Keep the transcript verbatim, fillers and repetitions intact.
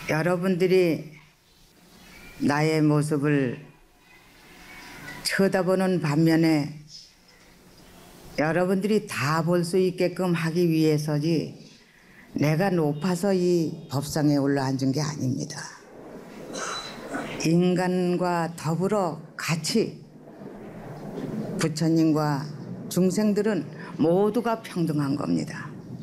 여러분들이 나의 모습을 쳐다보는 반면에 여러분들이 다 볼 수 있게끔 하기 위해서지 내가 높아서 이 법상에 올라앉은 게 아닙니다. 인간과 더불어 같이 부처님과 중생들은 모두가 평등한 겁니다.